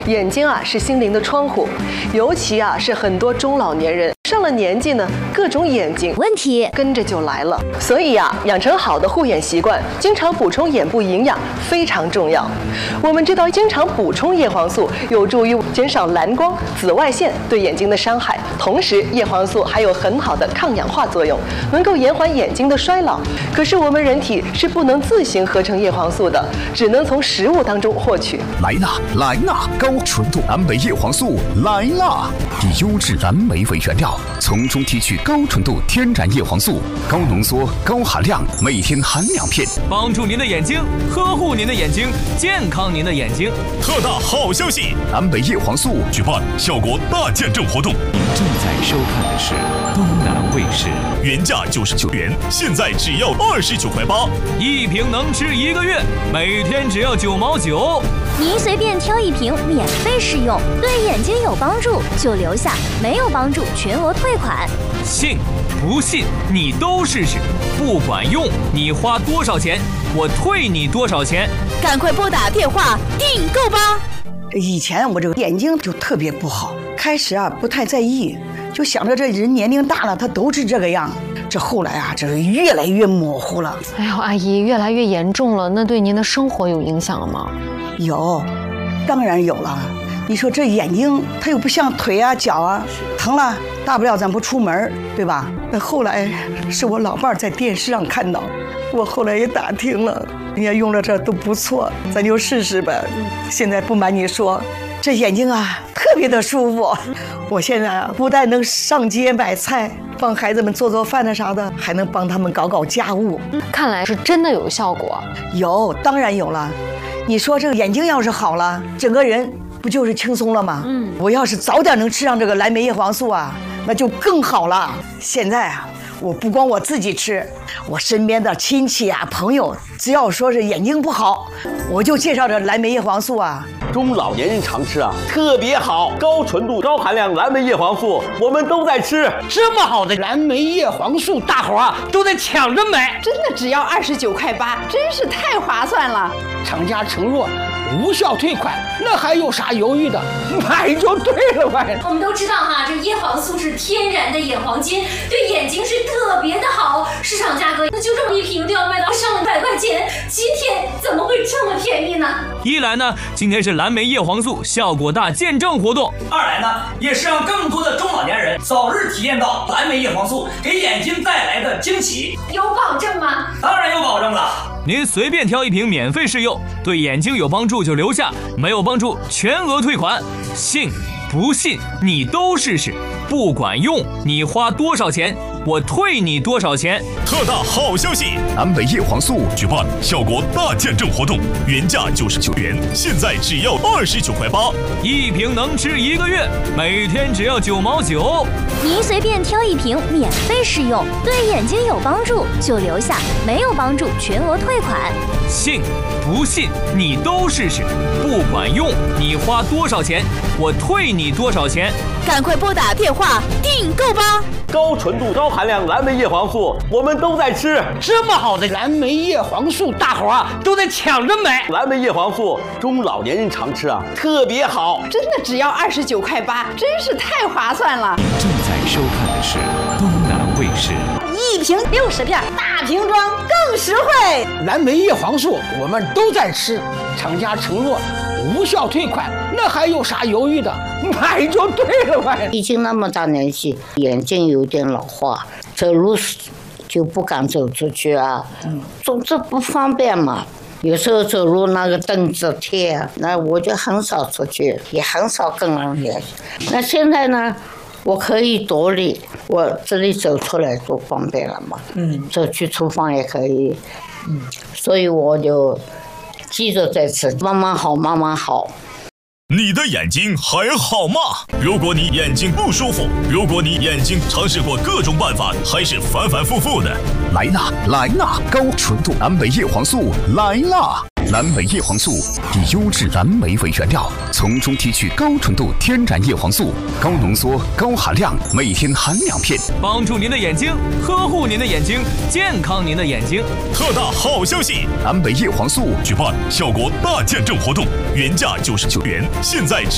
眼睛是心灵的窗户，尤其是很多中老年人上了年纪呢，各种眼睛问题跟着就来了。所以养成好的护眼习惯，经常补充眼部营养非常重要。我们知道，经常补充叶黄素有助于减少蓝光、紫外线对眼睛的伤害，同时叶黄素还有很好的抗氧化作用，能够延缓眼睛的衰老。可是我们人体是不能自行合成叶黄素的，只能从食物当中获取。 来啦，高纯度蓝莓叶黄素来啦！以优质蓝莓为原料，从中提取高纯度天然叶黄素，高浓缩、高含量，每天含2片， 帮助您的眼睛，呵护您的眼睛，健康您的眼睛。 特大好消息！ 蓝莓叶黄素举办效果大见证活动。 您正在收看的是东南卫视， 原价99元，现在只要29.8块， 一瓶能吃1个月，每天只要9毛9。 您随便挑一瓶免费试用，对眼睛有帮助就留下，没有帮助全额退款。 信不信你都试试，不管用你花多少钱，我退你多少钱。 赶快拨打电话订购吧。 以前我这个眼睛就特别不好，开始不太在意，就想着这人年龄大了他都是这个样。这后来这是越来越模糊了。 哎呦，阿姨，越来越严重了，那对您的生活有影响了吗？ 有，当然有了。你说这眼睛它又不像腿脚疼了，大不了咱不出门，对吧？那后来是我老伴在电视上看到，我后来也打听了，人家用了这都不错，咱就试试呗。现在不瞒你说，这眼睛特别的舒服。我现在不但能上街买菜，帮孩子们做饭的啥的，还能帮他们搞家务。 看来是真的有效果。 有，当然有了。你说这个眼睛要是好了，整个人不就是轻松了吗？我要是早点能吃上这个蓝莓叶黄素那就更好了。现在我不光我自己吃，我身边的亲戚朋友，只要说是眼睛不好，我就介绍这蓝莓叶黄素中老年人常吃特别好，高纯度、高含量蓝莓叶黄素，我们都在吃。 这么好的蓝莓叶黄素，大伙都在抢着买， 真的只要29.8块，真是太划算了。 厂家承诺无效退款，那还有啥犹豫的？买就对了呗。 我们都知道这叶黄素是天然的眼黄金，对眼睛是特别的好。市场价格就这么一瓶都要卖到上100块钱，今天怎么会这么便宜呢？ 一来呢，今天是蓝莓叶黄素效果大见证活动； 二来呢，也是让更多的中老年人早日体验到蓝莓叶黄素给眼睛带来的惊喜。 有保证吗？ 当然有保证了。 您随便挑一瓶免费试用，对眼睛有帮助就留下，没有帮助全额退款。信不信你都试试，不管用你花多少钱，我退你多少钱。 特大好消息！ 蓝莓叶黄素举办效果大见证活动，原价99元，现在只要29.8块， 一瓶能吃1个月，每天只要9毛9。 您随便挑一瓶免费试用，对眼睛有帮助就留下，没有帮助全额退款。 信不信你都试试，不管用你花多少钱，我退你多少钱。 赶快拨打电话订购吧。 高纯度、高含量蓝莓叶黄素，我们都在吃。 这么好的蓝莓叶黄素，大伙都在抢着买。 蓝莓叶黄素，中老年人常吃特别好。 真的只要29.8块，真是太划算了。 您正在收看的是东南卫视。 一瓶60片，大瓶装更实惠。 蓝莓叶黄素我们都在吃，厂家承诺无效退款，那还有啥犹豫的？买就对了呗。 已经那么大年纪，眼睛有点老化，走路就不敢走出去走这不方便嘛。有时候走路那个凳子贴那我就很少出去，也很少跟人联系。那现在呢，我可以躲里，我这里走出来多方便了嘛。走去厨房也可以。所以我就记着在吃，慢慢好，慢慢好。 你的眼睛还好吗？如果你眼睛不舒服，如果你眼睛尝试过各种办法，还是反反复复的， 来啦，高纯度蓝莓叶黄素来啦！蓝莓叶黄素以优质蓝莓为原料，从中提取高纯度天然叶黄素，高浓缩、高含量，每天含2片， 帮助您的眼睛，呵护您的眼睛，健康您的眼睛。 特大好消息！ 蓝莓叶黄素举办效果大见证活动，原价99元，现在只